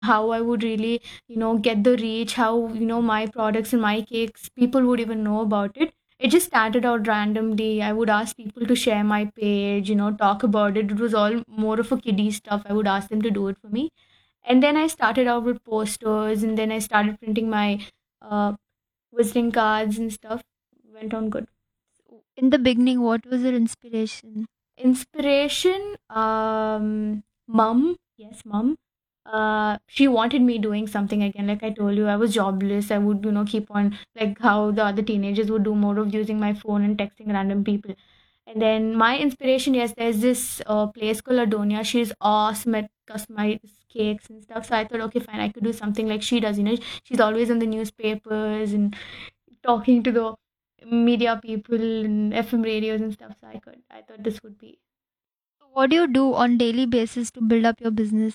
how I would really, get the reach, how, my products and my cakes, people would even know about it. It just started out randomly. I would ask people to share my page, talk about it. It was all more of a kiddie stuff. I would ask them to do it for me. And then I started out with posters, and then I started printing my uh, visiting cards and stuff. Went on good. In the beginning, what was your inspiration? Inspiration, mom. Yes, mom. She wanted me doing something again. Like I told you, I was jobless. I would, keep on like how the other teenagers would do, more of using my phone and texting random people. And then my inspiration, yes, there's this place called Adonia. She's awesome at customized cakes and stuff. So I thought, okay, fine, I could do something like she does. She's always in the newspapers and talking to the media people and FM radios and stuff. So I thought this would be. What do you do on daily basis to build up your business?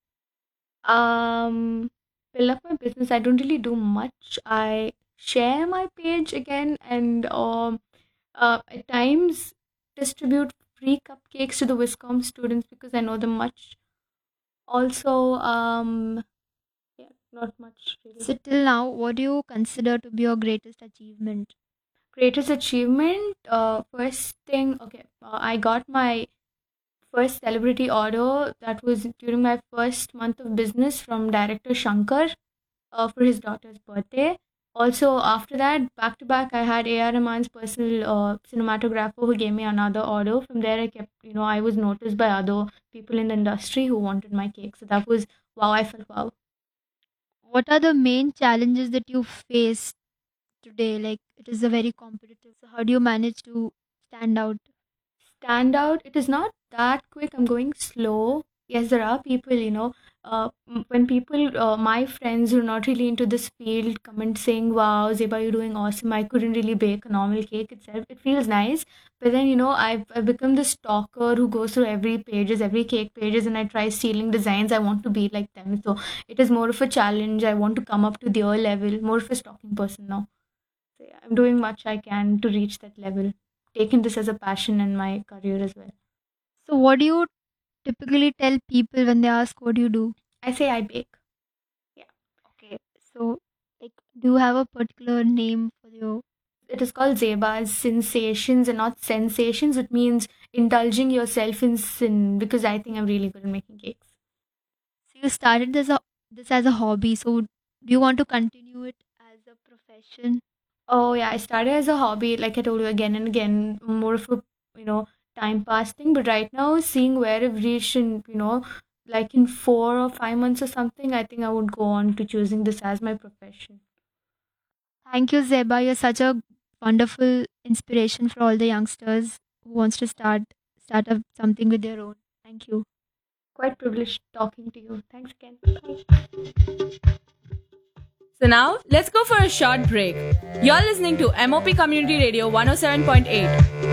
Um, Build up my business. I don't really do much. I share my page again, and at times distribute free cupcakes to the Wiscom students because I know them much. Also, yeah, not much really. So till now, what do you consider to be your greatest achievement? Greatest achievement. First thing, okay, I got my first celebrity order. That was during my first month of business from director Shankar for his daughter's birthday. Also, after that, back to back, I had A.R. Rahman's personal cinematographer who gave me another order. From there, I kept, I was noticed by other people in the industry who wanted my cake. So that was wow, I felt wow. What are the main challenges that you face today? Like it is a very competitive. So how do you manage to stand out? Stand out. It is not that quick. I'm going slow. Yes, there are people, when people, my friends who are not really into this field, come and saying, wow, Zeba, you're doing awesome. I couldn't really bake a normal cake itself. It feels nice. But then, I've become this stalker who goes through every pages, every cake pages, and I try stealing designs. I want to be like them. So it is more of a challenge. I want to come up to their level, more of a stalking person now. So yeah, I'm doing much I can to reach that level. Taken this as a passion in my career as well. So what do you typically tell people when they ask what do you do? I say I bake. Yeah. Okay. So like do you have a particular name for your It is called Zeba's sensations and not sensations. It means indulging yourself in sin because I think I'm really good at making cakes. so you started this as a hobby. So do you want to continue it as a profession? Oh yeah, I started as a hobby, like I told you again and again, more of a you know time pass thing. But right now, seeing where I've reached in like in 4 or 5 months or something, I think I would go on to choosing this as my profession. Thank you, Zeba. You're such a wonderful inspiration for all the youngsters who wants to start up something with their own. Thank you. Quite privileged talking to you. Thanks again. Bye. So now, let's go for a short break. You're listening to MOP Community Radio 107.8.